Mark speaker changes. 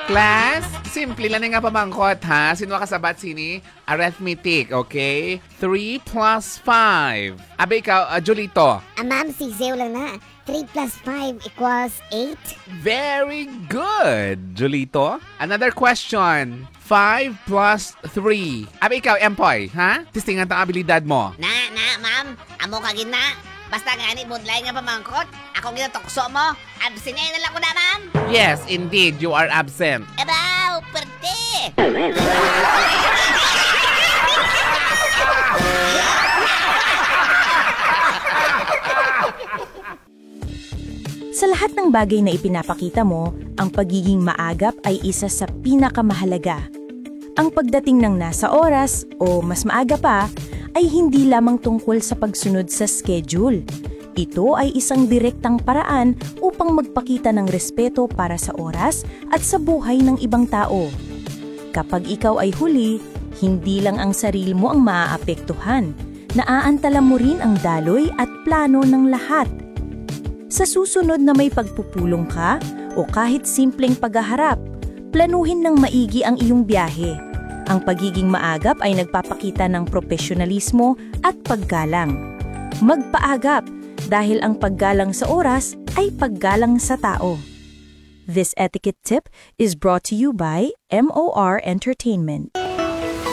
Speaker 1: Class, simple lang nga pamangkot ha. Sino kasabat sini? Arithmetic, okay? 3 plus 5. Abe ikaw, Julito.
Speaker 2: Ma'am, si Zeo lang na. 3 plus 5 equals 8.
Speaker 1: Very good, Julito. Another question. 5 plus 3. Abe ikaw, Empoy, ha? Testingan ang abilidad mo.
Speaker 3: Ma'am. Amo ka gina. Basta nga ni budlay nga pamangkot. Ako ginatokso mo. Absinay na lang ko na, ma'am.
Speaker 1: Yes, indeed, you are absent.
Speaker 3: Abaw, perte.
Speaker 4: Sa lahat ng bagay na ipinapakita mo, ang pagiging maagap ay isa sa pinakamahalaga. Ang pagdating ng nasa oras o mas maaga pa ay hindi lamang tungkol sa pagsunod sa schedule. Ito ay isang direktang paraan upang magpakita ng respeto para sa oras at sa buhay ng ibang tao. Kapag ikaw ay huli, hindi lang ang sarili mo ang maaapektuhan. Naaantala mo rin ang daloy at plano ng lahat. Sa susunod na may pagpupulong ka o kahit simpleng paghaharap, planuhin ng maigi ang iyong biyahe. Ang pagiging maagap ay nagpapakita ng profesionalismo at paggalang. Magpaagap dahil ang paggalang sa oras ay paggalang sa tao. This etiquette tip is brought to you by MOR Entertainment.